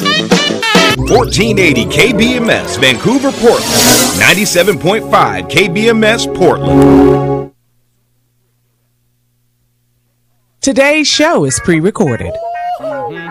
1480 KBMS, Vancouver, Portland. 97.5 KBMS, Portland. Today's show is pre-recorded.